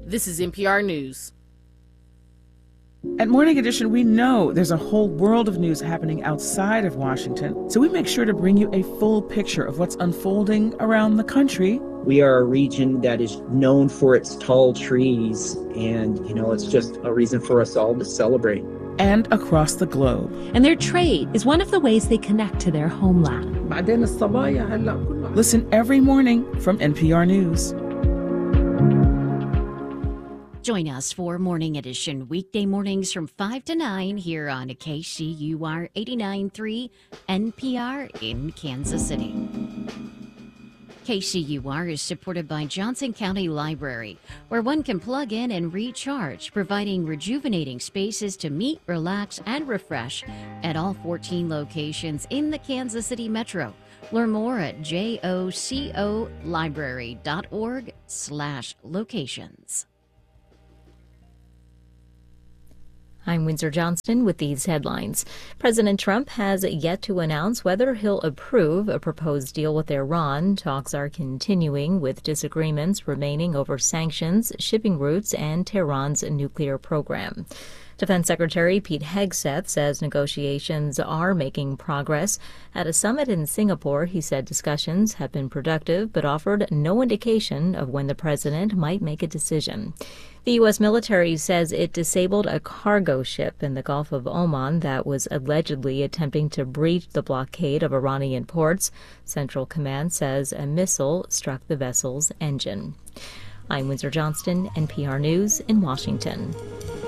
This is NPR News. At Morning Edition, we know there's a whole world of news happening outside of Washington, so we make sure to bring you a full picture of what's unfolding around the country. We are a region that is known for its tall trees, and, it's just a reason for us all to celebrate. And across the globe. And their trade is one of the ways they connect to their homeland. Listen every morning from NPR News. Join us for Morning Edition weekday mornings from 5 to 9 here on KCUR 89.3 NPR in Kansas City. KCUR is supported by Johnson County Library, where one can plug in and recharge, providing rejuvenating spaces to meet, relax, and refresh at all 14 locations in the Kansas City metro. Learn more at jocolibrary.org/locations. I'm Windsor Johnston with these headlines. President Trump has yet to announce whether he'll approve a proposed deal with Iran. Talks are continuing, with disagreements remaining over sanctions, shipping routes, and Tehran's nuclear program. Defense Secretary Pete Hegseth says negotiations are making progress. At a summit in Singapore, he said discussions have been productive, but offered no indication of when the president might make a decision. The U.S. military says it disabled a cargo ship in the Gulf of Oman that was allegedly attempting to breach the blockade of Iranian ports. Central Command says a missile struck the vessel's engine. I'm Windsor Johnston, NPR News in Washington.